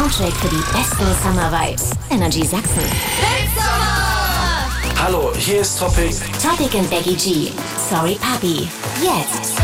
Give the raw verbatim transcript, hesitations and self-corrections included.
Soundtrack für die besten Summer Vibes. Energy Sachsen. Hallo, hier ist Topic. Topic and Becky G. Sorry Papi.